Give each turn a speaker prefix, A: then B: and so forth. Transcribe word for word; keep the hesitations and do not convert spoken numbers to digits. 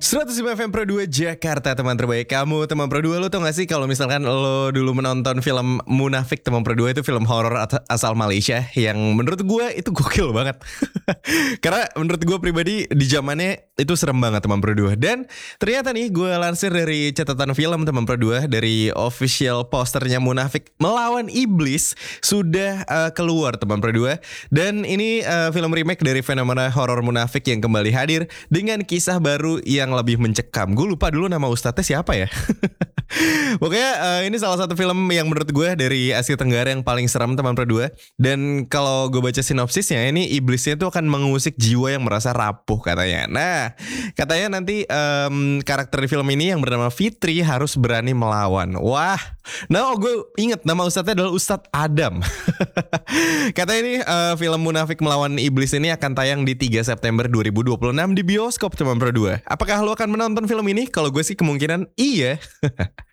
A: seratus lima F M Pro dua Jakarta, teman terbaik kamu. Teman Pro dua, lo tau gak sih kalau misalkan lo dulu menonton film Munafik, teman Pro dua itu film horor asal Malaysia yang menurut gue itu gokil banget. Karena menurut gue pribadi di zamannya itu serem banget, teman Pro dua. Dan ternyata nih gue lansir dari catatan film, teman Pro dua, dari official posternya Munafik Melawan Iblis sudah uh, keluar, teman Pro dua. Dan ini uh, film remake dari fenomena horor Munafik yang kembali hadir dengan kisah baru yang lebih mencekam. Gue lupa dulu nama ustadznya siapa ya. Pokoknya uh, ini salah satu film yang menurut gue dari Asia Tenggara yang paling seram, teman Pro dua. Dan kalau gue baca sinopsisnya, ini iblisnya tuh akan mengusik jiwa yang merasa rapuh katanya. Nah, katanya nanti um, karakter di film ini yang bernama Fitri harus berani melawan. Wah, nah oh, gue inget nama ustadznya adalah Ustadz Adam. Katanya ini uh, film Munafik Melawan Iblis ini akan tayang di tiga September dua ribu dua puluh enam di bioskop, teman Pro dua. Apakah lo akan menonton film ini? Kalau gue sih kemungkinan iya.